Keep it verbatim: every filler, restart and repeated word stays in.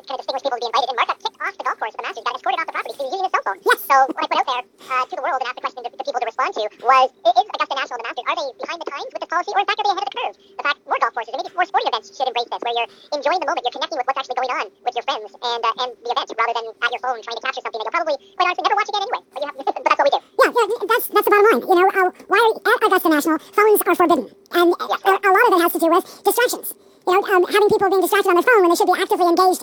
kind of distinguished people to be invited, and Mark got kicked off the golf course at the Masters, got escorted off the property because he was using his cell phone. Yes. So what I put out there uh, to the world and asked the question to the people to respond to was, is Augusta National and the Masters, are they behind the times with this policy, or in fact are they ahead of the curve? The fact more golf courses and maybe more sporting events should embrace this, where you're enjoying the moment, you're connecting with what's actually going on with your friends and uh, and the event, rather than at your phone trying to capture something that you'll probably, quite honestly, never watch again anyway. But, you have, but that's what we do. Yeah, yeah, that's that's the bottom line. You know, uh, why at Augusta National phones are forbidden, and yes, a, a lot of it has to do with distractions. You know, um, having people being distracted on their phone when they should be actively engaged